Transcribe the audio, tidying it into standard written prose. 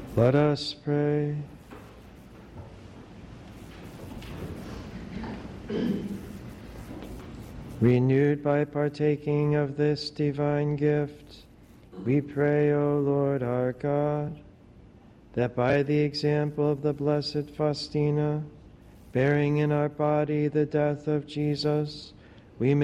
Let us pray. Renewed by partaking of this divine gift, we pray, O Lord our God, that by the example of the Blessed Faustina, bearing in our body the death of Jesus,